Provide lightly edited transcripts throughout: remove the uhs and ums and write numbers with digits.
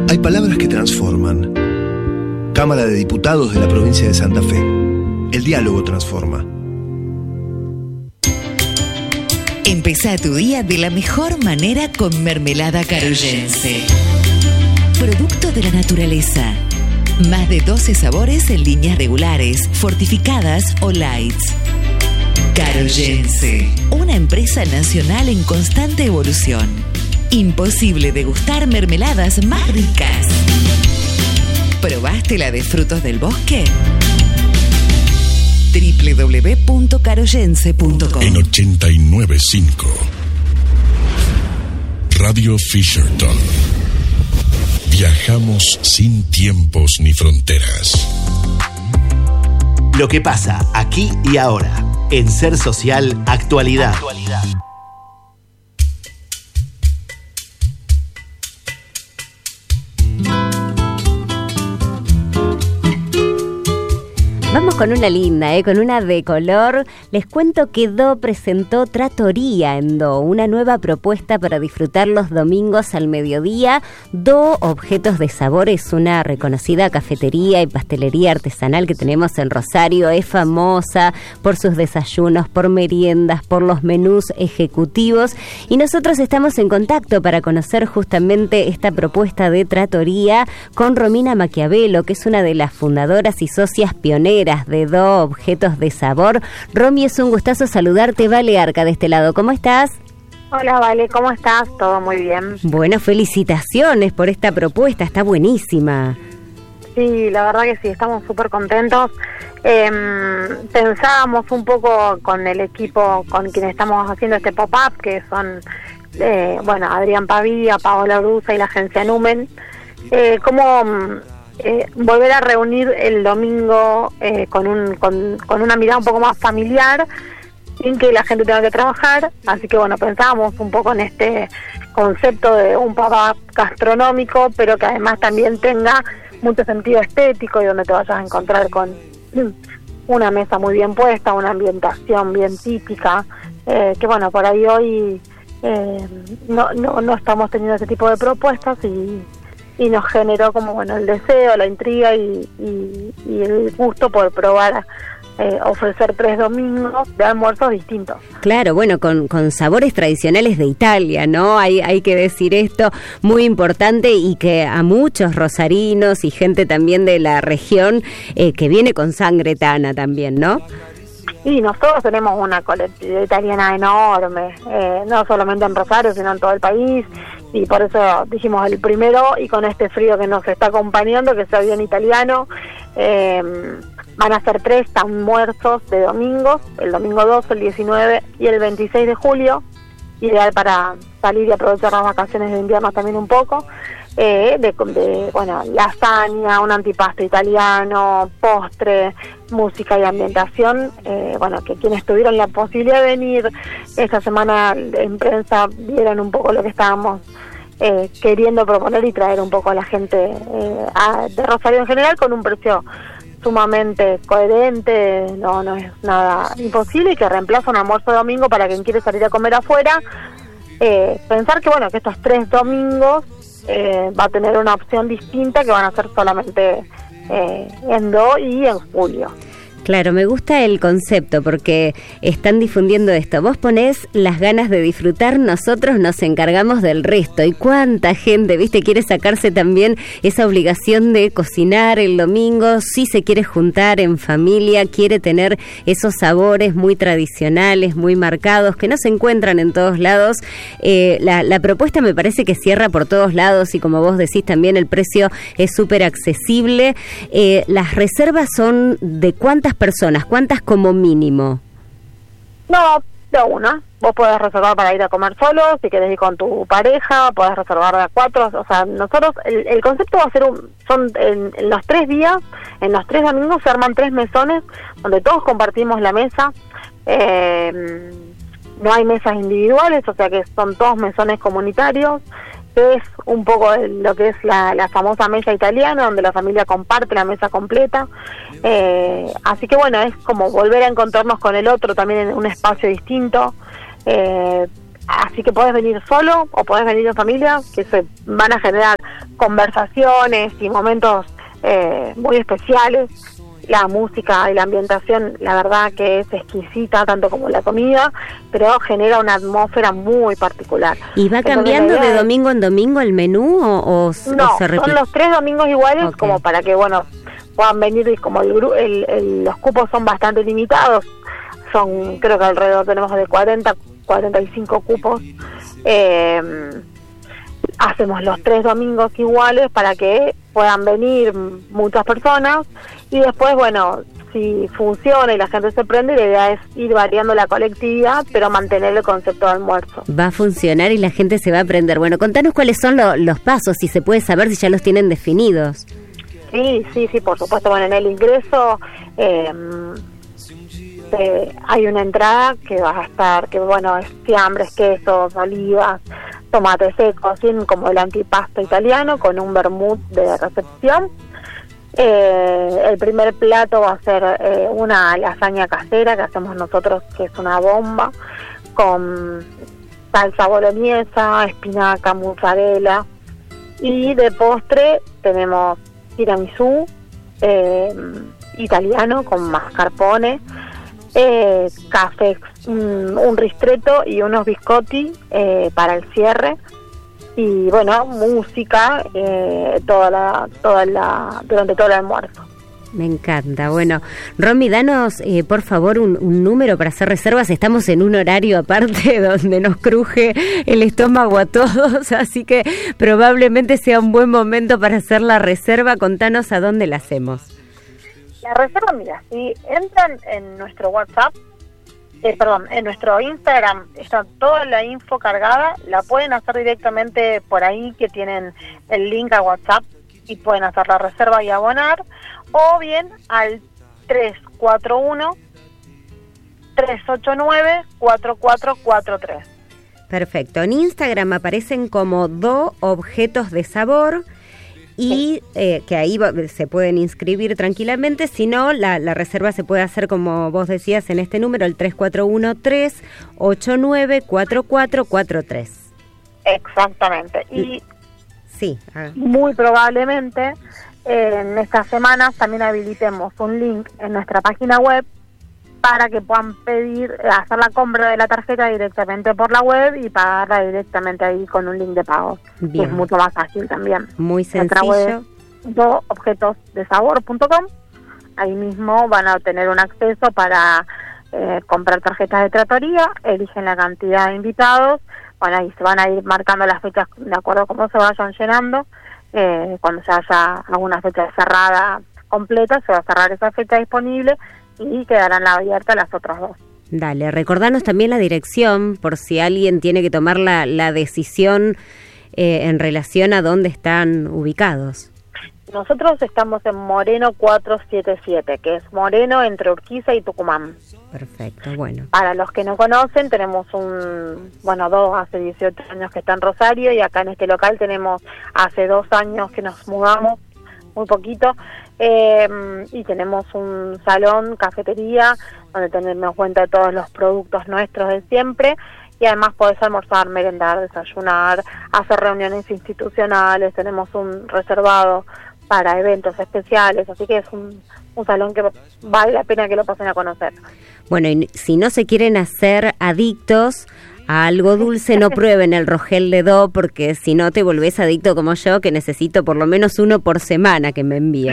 Hay palabras que transforman. Cámara de Diputados de la provincia de Santa Fe. El diálogo transforma. Empezá tu día de la mejor manera con mermelada caroyense. Producto de la naturaleza. Más de 12 sabores en líneas regulares, fortificadas o lights. Caroyense, una empresa nacional en constante evolución. Imposible degustar mermeladas más ricas. ¿Probaste la de frutos del bosque? www.caroyense.com. En 89.5 Radio Fisherton. Viajamos sin tiempos ni fronteras. Lo que pasa aquí y ahora en Ser Social Actualidad. Vamos con una linda, con una de color. Les cuento que Do presentó Trattoria en Do, una nueva propuesta para disfrutar los domingos al mediodía. Do Objetos de Sabor es una reconocida cafetería y pastelería artesanal que tenemos en Rosario. Es famosa por sus desayunos, por meriendas, por los menús ejecutivos. Y nosotros estamos en contacto para conocer justamente esta propuesta de Trattoria con Romina Maquiavelo, que es una de las fundadoras y socias pioneras de Do Objetos de Sabor. Romy, es un gustazo saludarte. Vale Arca de este lado, ¿cómo estás? Hola, Vale, ¿cómo estás? Todo muy bien. Bueno, felicitaciones por esta propuesta, está buenísima. Sí, la verdad que sí, estamos súper contentos. Pensábamos un poco con el equipo con quien estamos haciendo este pop-up, que son, Adrián Pavía, Paola Brusa y la agencia Numen, volver a reunir el domingo con una mirada un poco más familiar, sin que la gente tenga que trabajar. Así que pensábamos un poco en este concepto de un pop-up gastronómico, pero que además también tenga mucho sentido estético y donde te vayas a encontrar con una mesa muy bien puesta, una ambientación bien típica, por ahí hoy no estamos teniendo ese tipo de propuestas y nos generó el deseo, la intriga y el gusto por probar ofrecer 3 domingos de almuerzos distintos. Claro, con sabores tradicionales de Italia, ¿no? Hay que decir esto, muy importante, y que a muchos rosarinos y gente también de la región que viene con sangre tana también, ¿no? Sí, nosotros tenemos una colectividad italiana enorme, no solamente en Rosario, sino en todo el país, y por eso dijimos el primero, y con este frío que nos está acompañando, que sea bien italiano, van a ser 3 almuerzos de domingos, el domingo 12, el 19 y el 26 de julio, ideal para salir y aprovechar las vacaciones de invierno también un poco, lasaña, un antipasto italiano, postre, música y ambientación, que quienes tuvieron la posibilidad de venir esta semana en prensa vieron un poco lo que estábamos queriendo proponer y traer un poco a la gente de Rosario en general, con un precio sumamente coherente, no es nada imposible, y que reemplaza un almuerzo de domingo para quien quiere salir a comer afuera. Pensar que estos 3 domingos va a tener una opción distinta, que van a ser solamente en Do y en julio. Claro, me gusta el concepto porque están difundiendo esto. Vos ponés las ganas de disfrutar, nosotros nos encargamos del resto. Y cuánta gente, quiere sacarse también esa obligación de cocinar el domingo, si se quiere juntar en familia, quiere tener esos sabores muy tradicionales, muy marcados, que no se encuentran en todos lados. La propuesta me parece que cierra por todos lados, y como vos decís también, el precio es súper accesible. Las reservas son de ¿cuántas personas? ¿Cuántas como mínimo? No, de una. Vos podés reservar para ir a comer solo, si querés ir con tu pareja, podés reservar de a 4. O sea, nosotros, el concepto va a ser son en los 3 días, en los 3 domingos se arman 3 mesones donde todos compartimos la mesa. No hay mesas individuales, o sea que son todos mesones comunitarios. Es un poco lo que es la famosa mesa italiana, donde la familia comparte la mesa completa. Así que es como volver a encontrarnos con el otro también en un espacio distinto. Así que podés venir solo o podés venir en familia, que se van a generar conversaciones y momentos muy especiales. La música y la ambientación, la verdad que es exquisita, tanto como la comida, pero genera una atmósfera muy particular. ¿Y va cambiando de domingo en domingo el menú o se repite? Son los 3 domingos iguales, okay, como para que, puedan venir, y como los cupos son bastante limitados, son, creo que alrededor tenemos de 45 cupos, hacemos los 3 domingos iguales para que puedan venir muchas personas, y después, si funciona y la gente se prende, la idea es ir variando la colectividad, pero mantener el concepto de almuerzo. Va a funcionar y la gente se va a prender. Bueno, contanos cuáles son los pasos, si se puede saber, si ya los tienen definidos. Sí, por supuesto. En el ingreso hay una entrada que va a estar, es fiambres, quesos, olivas, tomates secos, tienen como el antipasto italiano con un vermut de recepción. El primer plato va a ser una lasaña casera que hacemos nosotros, que es una bomba, con salsa boloñesa, espinaca, mozzarella, y de postre tenemos tiramisú italiano con mascarpone, café, un ristretto y unos biscotti para el cierre, y música durante todo el almuerzo. Me encanta. Bueno, Romy, danos por favor un número para hacer reservas. Estamos en un horario aparte donde nos cruje el estómago a todos, así que probablemente sea un buen momento para hacer la reserva. Contanos a dónde la hacemos. La reserva, mira, si entran en nuestro WhatsApp, en nuestro Instagram, está toda la info cargada, la pueden hacer directamente por ahí, que tienen el link a WhatsApp, y pueden hacer la reserva y abonar, o bien al 341-389-4443. Perfecto. En Instagram aparecen como Do Objetos de Sabor, y que ahí se pueden inscribir tranquilamente. Si no, la reserva se puede hacer, como vos decías, en este número, el 341-389-4443. Exactamente. Y sí, muy probablemente en estas semanas también habilitemos un link en nuestra página web para que puedan hacer la compra de la tarjeta directamente por la web y pagarla directamente ahí con un link de pago. Bien. Es mucho más ágil también. Muy sencillo. Nuestra web, doobjetosdesabor.com. Ahí mismo van a tener un acceso para comprar tarjetas de trattoria, eligen la cantidad de invitados, y se van a ir marcando las fechas de acuerdo a cómo se vayan llenando. Cuando se haya alguna fecha cerrada completa, se va a cerrar esa fecha disponible y quedarán abiertas las otras 2. Dale, recordanos también la dirección, por si alguien tiene que tomar la decisión en relación a dónde están ubicados. Nosotros estamos en Moreno 477, que es Moreno entre Urquiza y Tucumán. Perfecto, bueno. Para los que no conocen, tenemos dos hace 18 años que está en Rosario, y acá en este local tenemos hace 2 años que nos mudamos, muy poquito, y tenemos un salón, cafetería, donde tenemos cuenta de todos los productos nuestros de siempre, y además podés almorzar, merendar, desayunar, hacer reuniones institucionales, tenemos un reservado para eventos especiales, así que es un salón que vale la pena que lo pasen a conocer. Bueno, y si no se quieren hacer adictos a algo dulce, no prueben el Rogel de Do, porque si no te volvés adicto como yo, que necesito por lo menos 1 por semana que me envíen.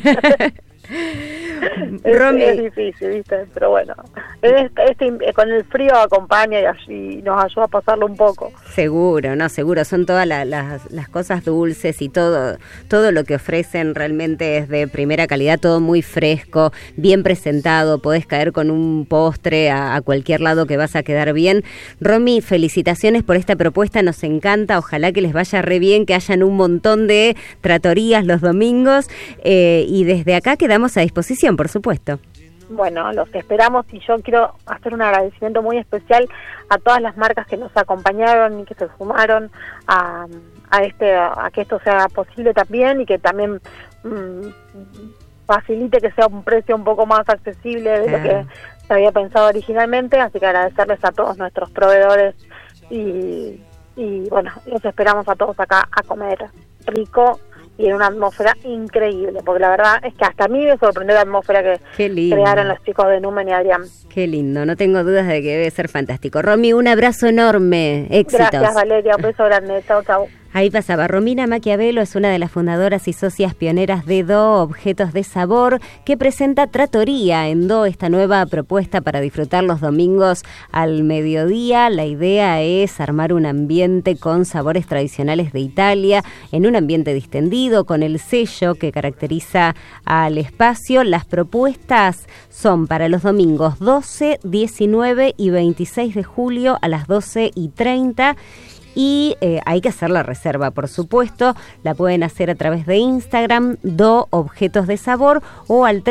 Romy, es difícil, ¿viste? Pero bueno, con el frío acompaña y nos ayuda a pasarlo un poco. Seguro, son todas las cosas dulces, y todo lo que ofrecen realmente es de primera calidad, todo muy fresco, bien presentado, podés caer con un postre a cualquier lado que vas a quedar bien. Romy, felicitaciones por esta propuesta, nos encanta, ojalá que les vaya re bien, que hayan un montón de tratorías los domingos, y desde acá quedamos a disposición, por supuesto. Bueno, los esperamos, y yo quiero hacer un agradecimiento muy especial a todas las marcas que nos acompañaron y que se sumaron a que esto sea posible también, y que también facilite que sea un precio un poco más accesible de lo que se había pensado originalmente. Así que agradecerles a todos nuestros proveedores y bueno, los esperamos a todos acá a comer rico y en una atmósfera increíble, porque la verdad es que hasta a mí me sorprendió la atmósfera que crearon los chicos de Numen y Adrián. Qué lindo, no tengo dudas de que debe ser fantástico. Romy, un abrazo enorme, éxitos. Gracias, Valeria, un beso grande, chau, chau. Ahí pasaba Romina Maquiavelo, es una de las fundadoras y socias pioneras de Do, Objetos de Sabor, que presenta Trattoria en Do, esta nueva propuesta para disfrutar los domingos al mediodía. La idea es armar un ambiente con sabores tradicionales de Italia, en un ambiente distendido, con el sello que caracteriza al espacio. Las propuestas son para los domingos 12, 19 y 26 de julio a las 12:30. Y hay que hacer la reserva, por supuesto. La pueden hacer a través de Instagram, Do Objetos de Sabor, o al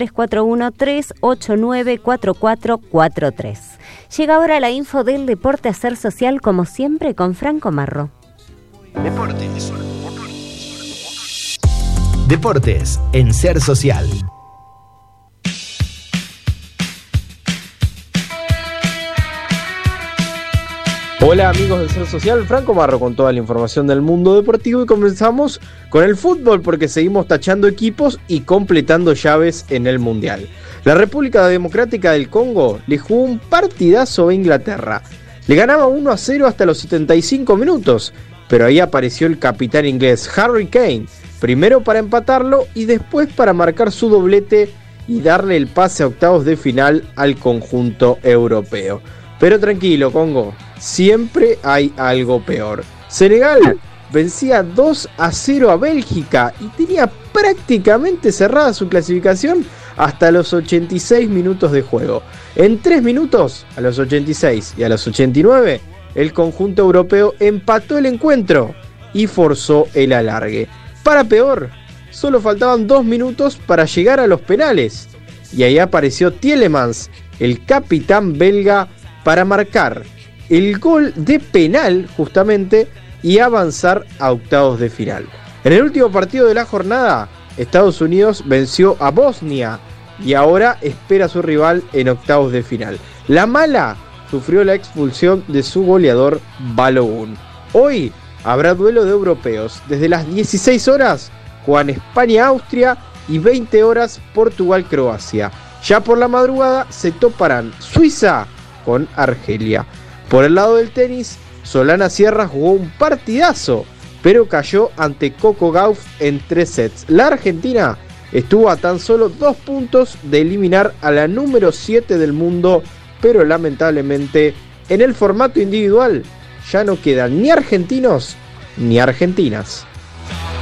3413-894443. Llega ahora la info del deporte a Ser Social, como siempre, con Franco Marro. Deportes en Ser Social. Hola amigos de Ser Social, Franco Marro con toda la información del mundo deportivo y comenzamos con el fútbol porque seguimos tachando equipos y completando llaves en el Mundial. La República Democrática del Congo le jugó un partidazo a Inglaterra. Le ganaba 1-0 hasta los 75 minutos, pero ahí apareció el capitán inglés Harry Kane, primero para empatarlo y después para marcar su doblete y darle el pase a octavos de final al conjunto europeo. Pero tranquilo, Congo, siempre hay algo peor. Senegal vencía 2-0 a Bélgica y tenía prácticamente cerrada su clasificación hasta los 86 minutos de juego. En 3 minutos, a los 86 y a los 89, el conjunto europeo empató el encuentro y forzó el alargue. Para peor, solo faltaban 2 minutos para llegar a los penales. Y ahí apareció Tielemans, el capitán belga, para marcar el gol de penal justamente y avanzar a octavos de final. En el último partido de la jornada, Estados Unidos venció a Bosnia y ahora espera a su rival en octavos de final. La mala sufrió la expulsión de su goleador Balogun. Hoy habrá duelo de europeos. Desde las 16 horas juegan España-Austria y 20 horas Portugal-Croacia. Ya por la madrugada se toparán Suiza con Argelia. Por el lado del tenis, Solana Sierra jugó un partidazo, pero cayó ante Coco Gauff en 3 sets. La Argentina estuvo a tan solo 2 puntos de eliminar a la número 7 del mundo, pero lamentablemente en el formato individual ya no quedan ni argentinos ni argentinas.